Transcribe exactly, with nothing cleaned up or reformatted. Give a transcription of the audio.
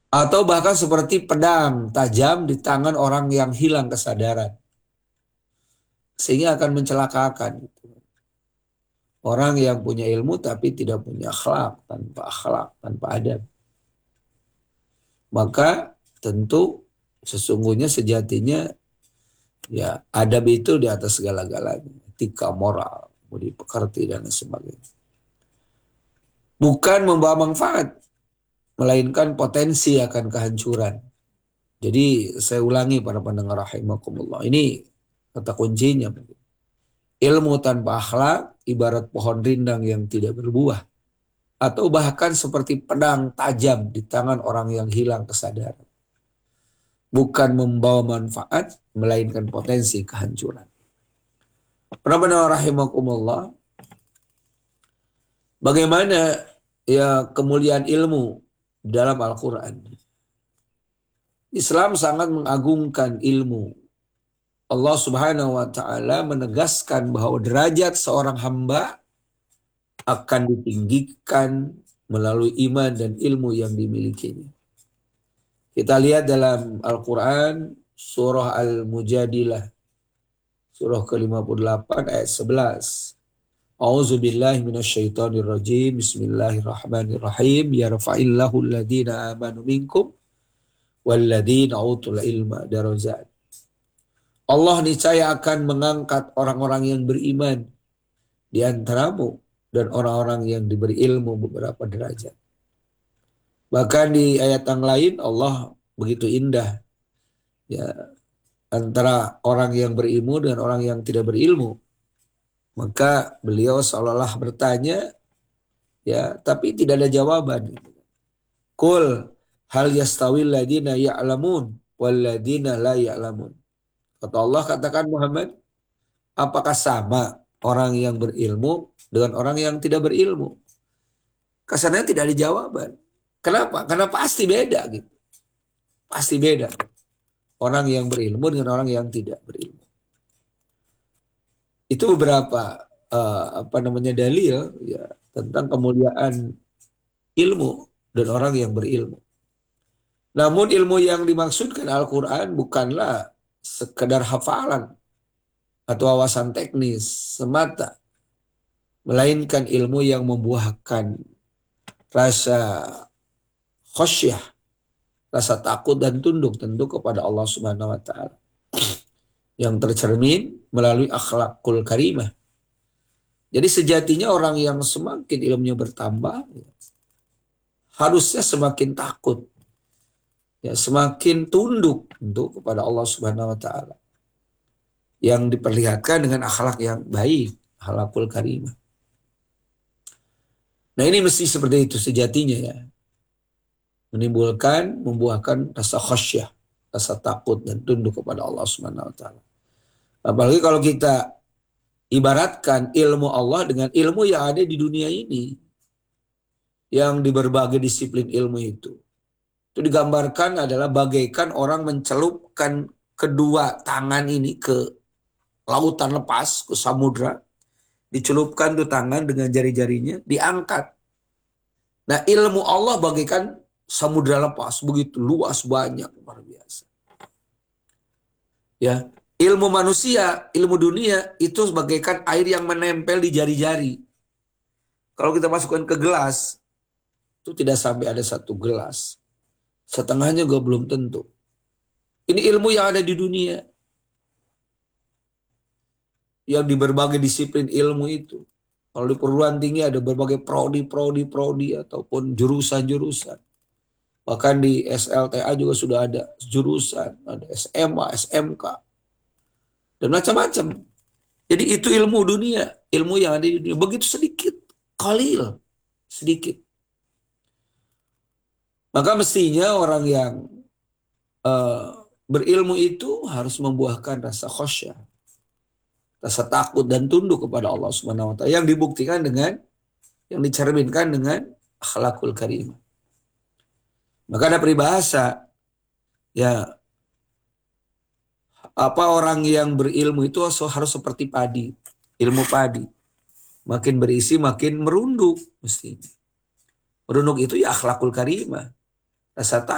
Atau bahkan seperti pedang tajam di tangan orang yang hilang kesadaran. Sehingga akan mencelakakan. Orang yang punya ilmu tapi tidak punya akhlak, tanpa akhlak, tanpa adab. Maka tentu sesungguhnya sejatinya ya adab itu di atas segala-galanya. Etika, moral, budi pekerti dan sebagainya. Bukan membawa manfaat, melainkan potensi akan kehancuran. Jadi saya ulangi para pendengar rahimakumullah. Ini kata kuncinya. Ilmu tanpa akhlak ibarat pohon rindang yang tidak berbuah. Atau bahkan seperti pedang tajam di tangan orang yang hilang kesadaran. Bukan membawa manfaat, melainkan potensi kehancuran. Para pendengar rahimakumullah. Bagaimana ya kemuliaan ilmu dalam Al-Quran. Islam sangat mengagungkan ilmu. Allah Subhanahu wa taala menegaskan bahwa derajat seorang hamba akan ditinggikan melalui iman dan ilmu yang dimilikinya. Kita lihat dalam Al-Quran surah Al-Mujadilah surah ke lima puluh delapan ayat sebelas. A'udzubillahi minasyaitonirrajim. Bismillahirrahmanirrahim. Yarfa'illahu alladhina amanu minkum walladzina utul ilma darajat. Allah niscaya akan mengangkat orang-orang yang beriman di antaramu dan orang-orang yang diberi ilmu beberapa derajat. Bahkan di ayat yang lain Allah begitu indah ya antara orang yang berilmu dan orang yang tidak berilmu. Maka beliau seolah-olah bertanya ya tapi tidak ada jawaban. Qul hal yastawil ladina ya'lamun wal ladina la ya'lamun. Kata Allah, katakan Muhammad, apakah sama orang yang berilmu dengan orang yang tidak berilmu? Kesannya tidak ada jawaban. Kenapa? Karena pasti beda gitu. Pasti beda. Orang yang berilmu dengan orang yang tidak berilmu. Itu beberapa uh, apa namanya dalil ya tentang kemuliaan ilmu dan orang yang berilmu. Namun ilmu yang dimaksudkan Al-Quran bukanlah sekedar hafalan atau wawasan teknis semata, melainkan ilmu yang membuahkan rasa khasyah, rasa takut dan tunduk tentu kepada Allah Subhanahu wa taala. Yang tercermin melalui akhlakul karimah. Jadi sejatinya orang yang semakin ilmunya bertambah harusnya semakin takut. Ya, semakin tunduk untuk kepada Allah Subhanahu wa taala. Yang diperlihatkan dengan akhlak yang baik, akhlakul karimah. Nah, ini mesti seperti itu sejatinya ya. Menimbulkan, membuahkan rasa khasyah, rasa takut dan tunduk kepada Allah Subhanahu wa taala. Apalagi kalau kita ibaratkan ilmu Allah dengan ilmu yang ada di dunia ini. Yang di berbagai disiplin ilmu itu. Itu digambarkan adalah bagaikan orang mencelupkan kedua tangan ini ke lautan lepas, ke samudra. Dicelupkan tuh tangan dengan jari-jarinya, diangkat. Nah ilmu Allah bagaikan samudra lepas, begitu luas banyak, luar biasa. Ya, ilmu manusia, ilmu dunia itu bagaikan air yang menempel di jari-jari. Kalau kita masukkan ke gelas, itu tidak sampai ada satu gelas. Setengahnya juga belum tentu. Ini ilmu yang ada di dunia. Yang di berbagai disiplin ilmu itu. Kalau di perguruan tinggi ada berbagai prodi, prodi, prodi ataupun jurusan-jurusan. Bahkan di S L T A juga sudah ada jurusan, ada S M A, S M K. Dan macam-macam. Jadi itu ilmu dunia. Ilmu yang ada di dunia. Begitu sedikit. Qalil. Sedikit. Maka mestinya orang yang uh, berilmu itu harus membuahkan rasa khasyah, rasa takut dan tunduk kepada Allah Subhanahu wa taala yang dibuktikan dengan yang dicerminkan dengan akhlakul karimah. Maka ada peribahasa ya apa orang yang berilmu itu harus seperti padi, ilmu padi. Makin berisi makin merunduk mestinya. Merunduk itu ya akhlakul karimah. Rasa